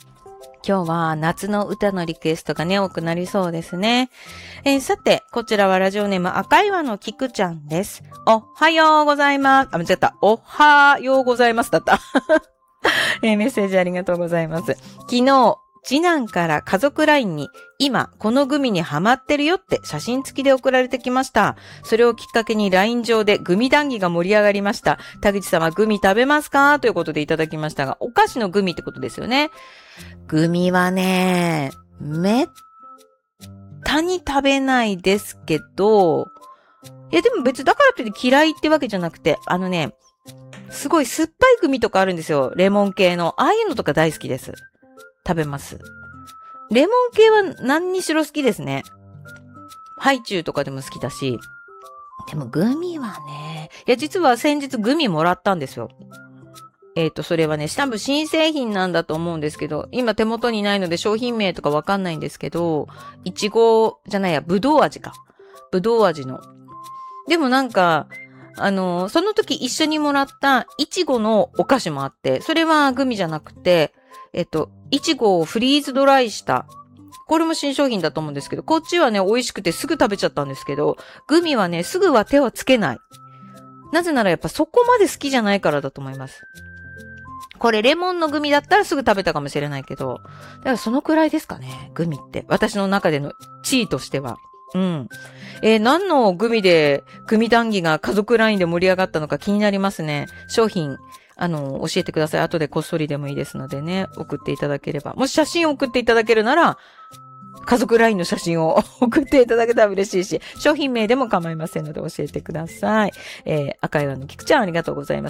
今日は夏の歌のリクエストがね、多くなりそうですね。さて、こちらはラジオネーム赤岩のきくちゃんです。おはようございます。間違った。おはようございますだった。メッセージありがとうございます。昨日、次男から家族 LINE に今このグミにハマってるよって写真付きで送られてきました。それをきっかけに LINE 上でグミ談義が盛り上がりました。田口様グミ食べますかということでいただきましたが、お菓子のグミってことですよね。グミはね、めったに食べないですけど、いやでも別だからといって嫌いってわけじゃなくて、すごい酸っぱいグミとかあるんですよ。レモン系の。ああいうのとか大好きです。食べます。レモン系は何にしろ好きですね。ハイチュウとかでも好きだし。でもグミはね、いや実は先日グミもらったんですよ。それはね、多分新製品なんだと思うんですけど、今手元にないので商品名とかわかんないんですけど、いちごじゃないや、ぶどう味か。ぶどう味の。でもなんか、その時一緒にもらったいちごのお菓子もあって、それはグミじゃなくて、いちごをフリーズドライした、これも新商品だと思うんですけど、こっちはね、美味しくてすぐ食べちゃったんですけど、グミはね、すぐは手はつけない。なぜならやっぱそこまで好きじゃないからだと思います。これレモンのグミだったらすぐ食べたかもしれないけど、だからそのくらいですかね、グミって。私の中での地位としては。うん。何のグミで、グミ談義が家族 LINE で盛り上がったのか気になりますね。商品、教えてください。後でこっそりでもいいですのでね、送っていただければ。もし写真を送っていただけるなら、家族 LINE の写真を送っていただけたら嬉しいし、商品名でも構いませんので教えてください。赤岩の菊ちゃんありがとうございます。